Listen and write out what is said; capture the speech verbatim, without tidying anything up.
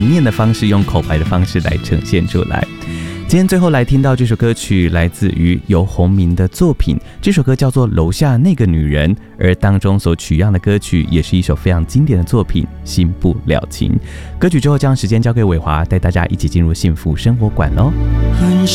念的方式，用口白的方式来呈现出来。今天最后来听到这首歌曲，来自于游鸿明的作品，这首歌叫做《楼下那个女人》，而当中所取样的歌曲也是一首非常经典的作品《新不了情》。歌曲之后将时间交给伟华，带大家一起进入幸福生活馆咯。